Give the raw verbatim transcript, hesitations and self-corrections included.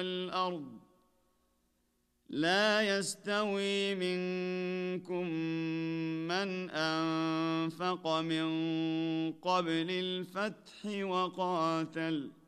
والأرض لا يستوي منكم من أنفق من قبل الفتح وقاتل